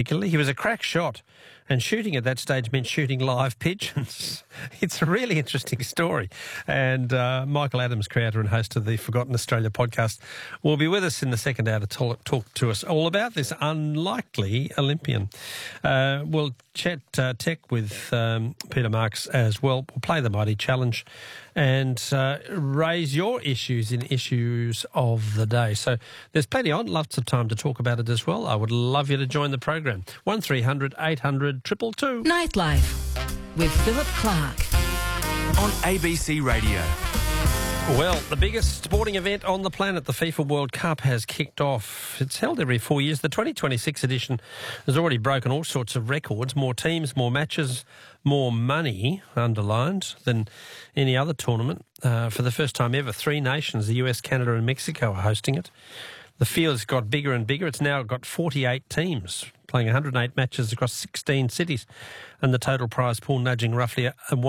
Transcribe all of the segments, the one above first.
particularly. He was a crack shot, and shooting at that stage meant shooting live pigeons. It's a really interesting story. And Michael Adams, creator and host of the Forgotten Australia podcast, will be with us in the second hour to talk to us all about this unlikely Olympian. We'll chat tech with Peter Marks as well. We'll play the Mighty Challenge and raise your issues in Issues of the Day. So there's plenty on, lots of time to talk about it as well. I would love you to join the program. 1300 800 222. Nightlife with Philip Clark on ABC Radio. Well, the biggest sporting event on the planet, the FIFA World Cup, has kicked off. It's held every 4 years. The 2026 edition has already broken all sorts of records. More teams, more matches, more money, underlined, than any other tournament. For the first time ever, 3 nations, the US, Canada and Mexico, are hosting it. The field's got bigger and bigger. It's now got 48 teams playing 108 matches across 16 cities, and the total prize pool nudging roughly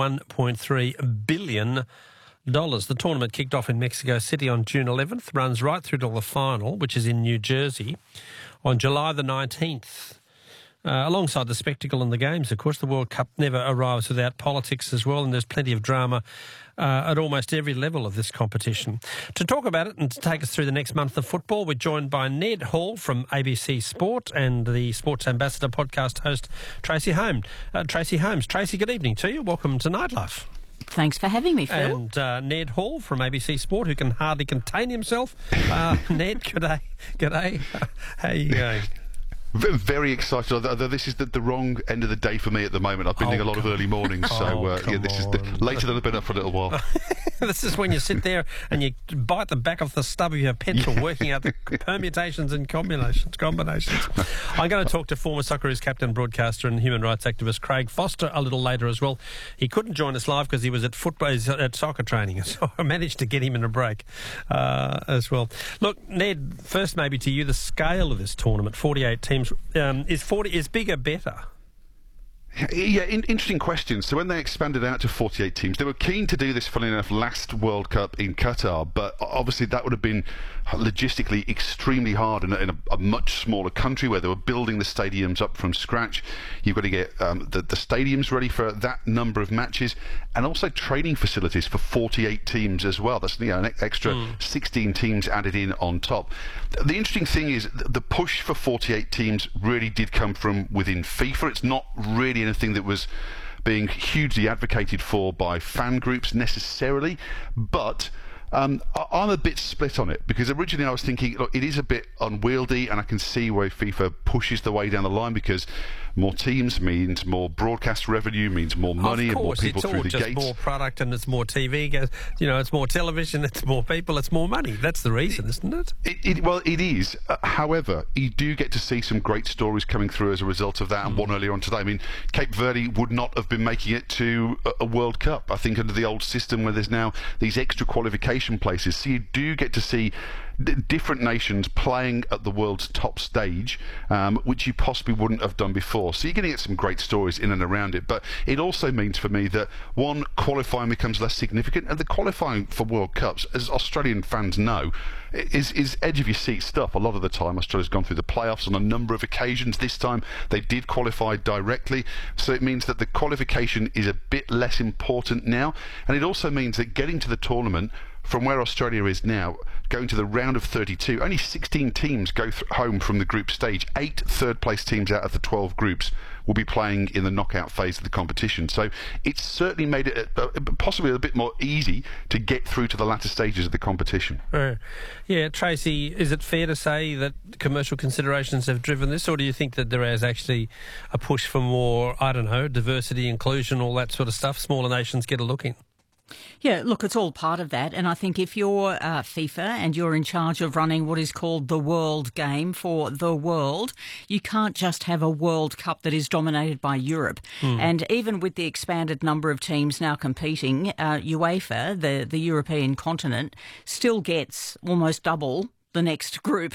$1.3 billion. The tournament kicked off in Mexico City on June 11th, runs right through to the final, which is in New Jersey, on July the 19th. Alongside the spectacle and the games, of course, the World Cup never arrives without politics as well, and there's plenty of drama at almost every level of this competition. To talk about it and to take us through the next month of football, we're joined by Ned Hall from ABC Sport and the Sports Ambassador podcast host, Tracy Holmes. Tracy, good evening to you. Welcome to Nightlife. Thanks for having me, Phil. And Ned Hall from ABC Sport, who can hardly contain himself. Ned, g'day. How are you going? Very excited, although this is the wrong end of the day for me at the moment. I've been doing a lot of early mornings, so this is later than I've been up for a little while. This is when you sit there and you bite the back off the stub of your pencil, working out the permutations and combinations. I'm going to talk to former Socceroos captain, broadcaster and human rights activist Craig Foster a little later as well. He couldn't join us live because he was at soccer training, so I managed to get him in a break as well. Look, Ned, first maybe to you, the scale of this tournament, 48 teams. Is bigger better? Yeah, interesting question. So when they expanded out to 48 teams, they were keen to do this, funnily enough, last World Cup in Qatar, but obviously that would have been logistically extremely hard in a much smaller country where they were building the stadiums up from scratch. You've got to get the stadiums ready for that number of matches, and also training facilities for 48 teams as well. That's an extra 16 teams added in on top. The interesting thing is the push for 48 teams really did come from within FIFA. It's not really anything that was being hugely advocated for by fan groups necessarily, but I'm a bit split on it, because originally I was thinking, look, it is a bit unwieldy, and I can see where FIFA pushes the way down the line, because more teams means more broadcast revenue, means more money, and more people through the gates. Of course, it's all just more product, and it's more TV, it's more television, it's more people, it's more money. That's the reason, isn't it? Well, it is. However, you do get to see some great stories coming through as a result of that, and one earlier on today. I mean, Cape Verde would not have been making it to a World Cup, I think, under the old system where there's now these extra qualification places. So you do get to see different nations playing at the world's top stage, which you possibly wouldn't have done before. So you're going to get some great stories in and around it. But it also means for me that, one, qualifying becomes less significant, and the qualifying for World Cups, as Australian fans know, is edge of your seat stuff. A lot of the time Australia's gone through the playoffs on a number of occasions. This time they did qualify directly, so it means that the qualification is a bit less important now, and it also means that getting to the tournament from where Australia is now, going to the round of 32, only 16 teams go home from the group stage. 8 third-place teams out of the 12 groups will be playing in the knockout phase of the competition. So it's certainly made it possibly a bit more easy to get through to the latter stages of the competition. Yeah, Tracy, is it fair to say that commercial considerations have driven this, or do you think that there is actually a push for more, diversity, inclusion, all that sort of stuff? Smaller nations get a look in. Yeah, look, it's all part of that. And I think if you're FIFA and you're in charge of running what is called the World Game for the world, you can't just have a World Cup that is dominated by Europe. And even with the expanded number of teams now competing, UEFA, the European continent, still gets almost double the next group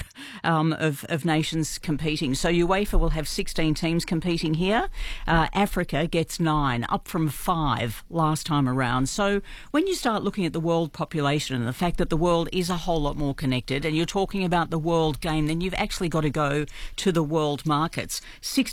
of nations competing. So UEFA will have 16 teams competing here. Africa gets 9, up from 5 last time around. So when you start looking at the world population and the fact that the world is a whole lot more connected, and you're talking about the world game, then you've actually got to go to the world markets.